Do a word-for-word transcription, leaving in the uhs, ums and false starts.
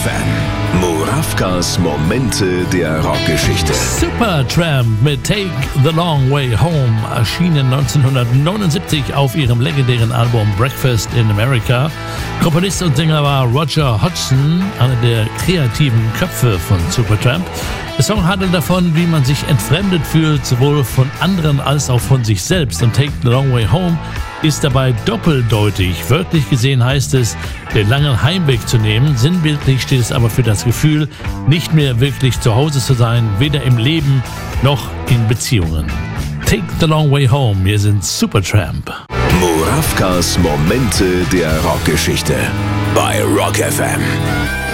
M. Murawkas Momente der Rockgeschichte. Supertramp mit Take the Long Way Home erschienen neunzehnhundertneunundsiebzig auf ihrem legendären Album Breakfast in America. Komponist und Sänger war Roger Hodgson, einer der kreativen Köpfe von Supertramp. Der Song handelt davon, wie man sich entfremdet fühlt, sowohl von anderen als auch von sich selbst. Und Take the Long Way Home ist dabei doppeldeutig. Wörtlich gesehen heißt es, den langen Heimweg zu nehmen. Sinnbildlich steht es aber für das Gefühl, nicht mehr wirklich zu Hause zu sein, weder im Leben noch in Beziehungen. Take the Long Way Home, wir sind Supertramp. Murawkas Momente der Rockgeschichte bei Rock F M.